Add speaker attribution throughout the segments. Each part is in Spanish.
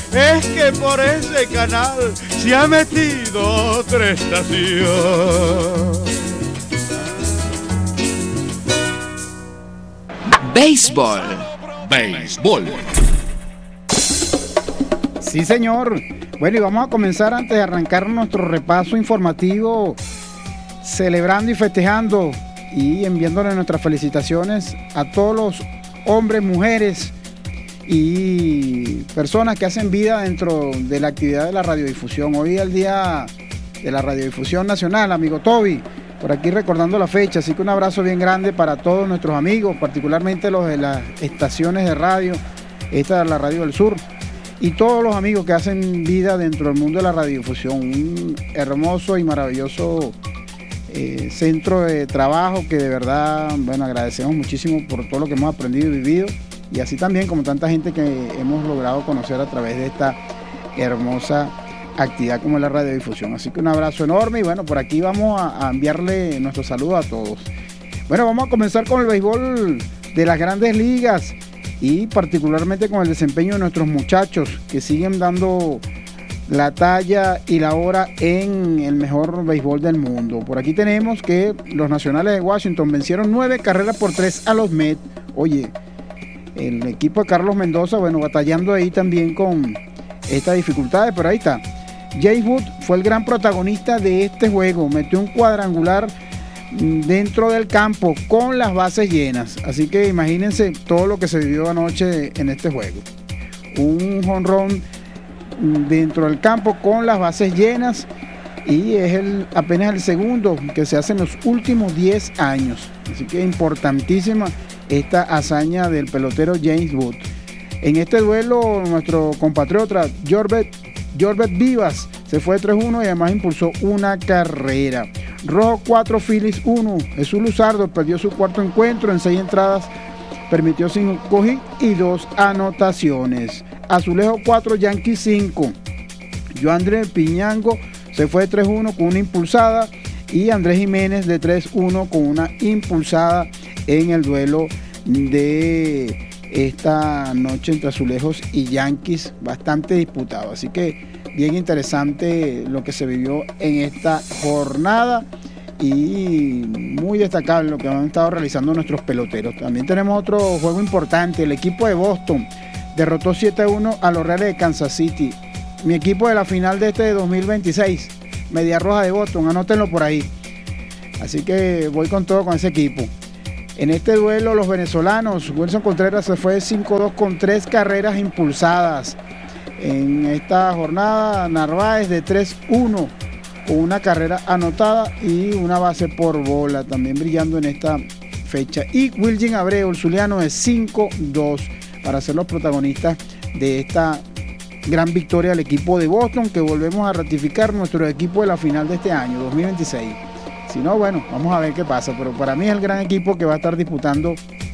Speaker 1: es que por ese canal se ha metido otra estación.
Speaker 2: Béisbol.
Speaker 3: Sí, señor. Bueno, y vamos a comenzar antes de arrancar nuestro repaso informativo, celebrando y festejando y enviándole nuestras felicitaciones a todos los hombres, mujeres y personas que hacen vida dentro de la actividad de la radiodifusión. Hoy es el día de la radiodifusión nacional, amigo Toby, por aquí recordando la fecha, así que un abrazo bien grande para todos nuestros amigos, particularmente los de las estaciones de radio, esta es la Radio del Sur, y todos los amigos que hacen vida dentro del mundo de la radiodifusión. Un hermoso y maravilloso centro de trabajo que de verdad, bueno, agradecemos muchísimo por todo lo que hemos aprendido y vivido, y así también como tanta gente que hemos logrado conocer a través de esta hermosa actividad como es la radiodifusión. Así que un abrazo enorme y bueno, por aquí vamos a enviarle nuestro saludo a todos. Bueno, vamos a comenzar con el béisbol de las grandes ligas y particularmente con el desempeño de nuestros muchachos que siguen dando la talla y la hora en el mejor béisbol del mundo. Por aquí tenemos que los Nacionales de Washington vencieron 9-3 a los Mets. Oye, el equipo de Carlos Mendoza, bueno, batallando ahí también con estas dificultades, pero ahí está. James Wood fue el gran protagonista de este juego, metió un cuadrangular dentro del campo con las bases llenas, así que imagínense todo lo que se vivió anoche en este juego. Un jonrón dentro del campo con las bases llenas y es apenas el segundo que se hace en los últimos 10 años, así que importantísima esta hazaña del pelotero James Wood. En este duelo nuestro compatriota Jorbert Vivas se fue 3-1 y además impulsó una carrera. Rojo 4, Phillies 1. Jesús Luzardo perdió su cuarto encuentro en 6 entradas, permitió 5 hits y 2 anotaciones. Azulejo 4, Yankees 5. Joandre Piñango se fue 3-1 con una impulsada y Andrés Jiménez de 3-1 con una impulsada en el duelo de esta noche entre Azulejos y Yankees, bastante disputado, así que bien interesante lo que se vivió en esta jornada y muy destacable lo que han estado realizando nuestros peloteros. También tenemos otro juego importante, el equipo de Boston derrotó 7-1 a los Reales de Kansas City, mi equipo de la final de este 2026, Media Roja de Boston, anótenlo por ahí, así que voy con todo con ese equipo. En este duelo los venezolanos, Wilson Contreras se fue 5-2 con 3 carreras impulsadas. En esta jornada Narváez de 3-1 con una carrera anotada y una base por bola, también brillando en esta fecha. Y Wilgin Abreu, el zuliano, de 5-2 para ser los protagonistas de esta gran victoria del equipo de Boston, que volvemos a ratificar nuestro equipo de la final de este año, 2026. Si no, bueno, vamos a ver qué pasa, pero para mí es el gran equipo que va a estar disputando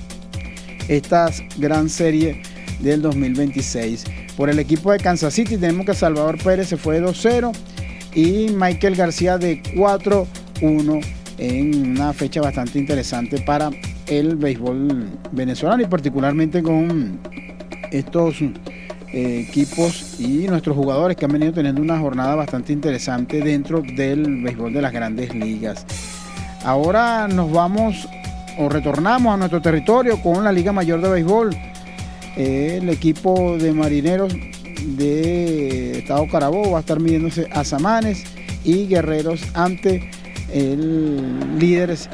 Speaker 3: esta gran serie del 2026. Por el equipo de Kansas City tenemos que Salvador Pérez se fue 2-0 y Michael García de 4-1 en una fecha bastante interesante para el béisbol venezolano y particularmente con estos equipos y nuestros jugadores que han venido teniendo una jornada bastante interesante dentro del béisbol de las grandes ligas. Ahora nos vamos o retornamos a nuestro territorio con la Liga Mayor de Béisbol. El equipo de Marineros de Estado Carabobo va a estar midiéndose a Samanes y Guerreros ante el líderes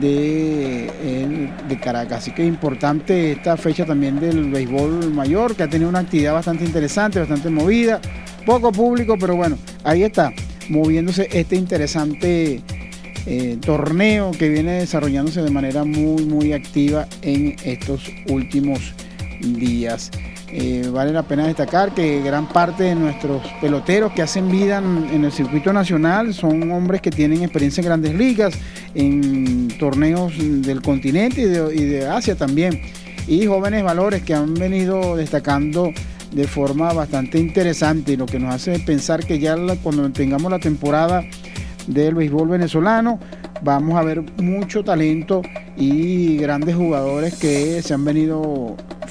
Speaker 3: de Caracas, así que importante esta fecha también del béisbol mayor, que ha tenido una actividad bastante interesante, bastante movida, poco público, pero bueno, ahí está, moviéndose este interesante torneo que viene desarrollándose de manera muy activa en estos últimos días. Vale la pena destacar que gran parte de nuestros peloteros que hacen vida en el circuito nacional son hombres que tienen experiencia en grandes ligas, en torneos del continente y de Asia también, y jóvenes valores que han venido destacando de forma bastante interesante, lo que nos hace pensar que ya cuando tengamos la temporada del béisbol venezolano vamos a ver mucho talento y grandes jugadores que se han venido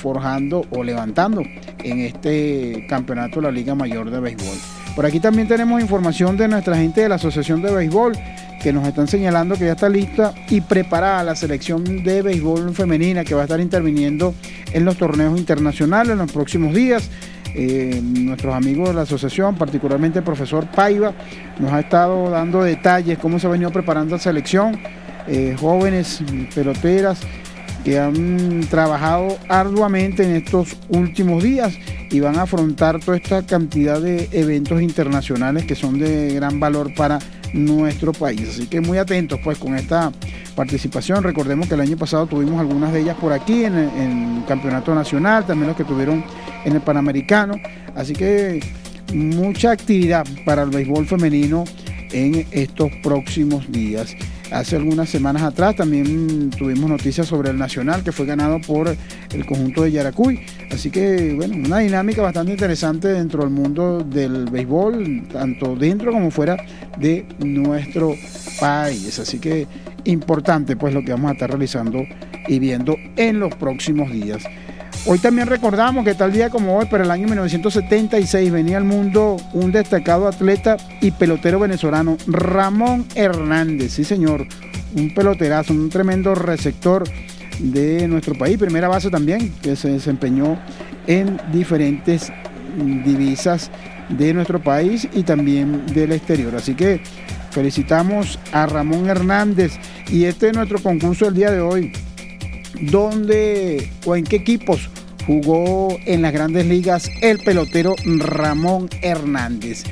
Speaker 3: forjando o levantando en este campeonato de la Liga Mayor de Béisbol. Por aquí también tenemos información de nuestra gente de la Asociación de Béisbol, que nos están señalando que ya está lista y preparada la selección de béisbol femenina que va a estar interviniendo en los torneos internacionales en los próximos días. Nuestros amigos de la asociación, particularmente el profesor Paiva, nos ha estado dando detalles cómo se ha venido preparando la selección, jóvenes peloteras que han trabajado arduamente en estos últimos días y van a afrontar toda esta cantidad de eventos internacionales que son de gran valor para nuestro país. Así que muy atentos pues con esta participación. Recordemos que el año pasado tuvimos algunas de ellas por aquí en el campeonato nacional, también los que tuvieron en el Panamericano. Así que mucha actividad para el béisbol femenino en estos próximos días. Hace algunas semanas atrás también tuvimos noticias sobre el Nacional, que fue ganado por el conjunto de Yaracuy. Así que, bueno, una dinámica bastante interesante dentro del mundo del béisbol, tanto dentro como fuera de nuestro país. Así que importante pues lo que vamos a estar realizando y viendo en los próximos días. Hoy también recordamos que tal día como hoy, pero el año 1976, venía al mundo un destacado atleta y pelotero venezolano, Ramón Hernández. Sí, señor, un peloterazo, un tremendo receptor de nuestro país, primera base también, que se desempeñó en diferentes divisas de nuestro país y también del exterior. Así que felicitamos a Ramón Hernández y este es nuestro concurso del día de hoy. ¿Dónde o en qué equipos jugó en las Grandes Ligas el pelotero Ramón Hernández?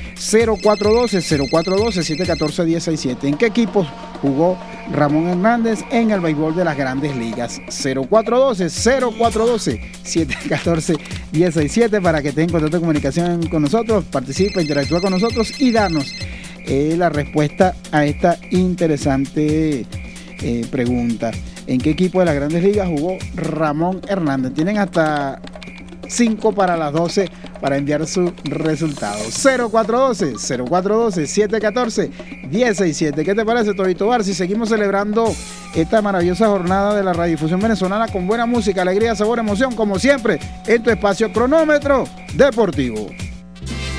Speaker 3: 0412-714-1067. ¿En qué equipos jugó Ramón Hernández en el béisbol de las Grandes Ligas? 0412-714-1067 para que tengan contacto de comunicación con nosotros, participa, interactúa con nosotros y darnos la respuesta a esta interesante pregunta. ¿En qué equipo de las Grandes Ligas jugó Ramón Hernández? Tienen hasta 5 para las 12 para enviar su resultado. 0412-714-1067. ¿Qué te parece, Tobito Bar? Si seguimos celebrando esta maravillosa jornada de la radiodifusión venezolana con buena música, alegría, sabor, emoción, como siempre, en tu espacio Cronómetro Deportivo.